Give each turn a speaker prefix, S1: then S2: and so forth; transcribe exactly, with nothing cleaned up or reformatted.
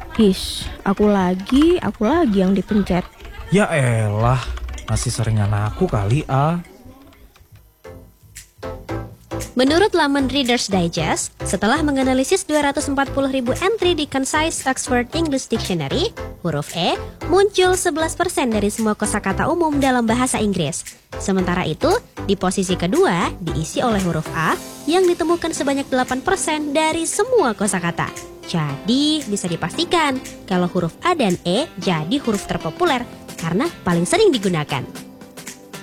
S1: His, aku lagi, aku lagi yang dipencet.
S2: Ya elah, masih seringan aku kali ah.
S3: Menurut laman Reader's Digest, setelah menganalisis dua ratus empat puluh ribu entry di Concise Oxford English Dictionary, huruf E muncul sebelas persen dari semua kosakata umum dalam bahasa Inggris. Sementara itu, di posisi kedua diisi oleh huruf A yang ditemukan sebanyak delapan persen dari semua kosakata. Jadi, bisa dipastikan kalau huruf A dan E jadi huruf terpopuler karena paling sering digunakan.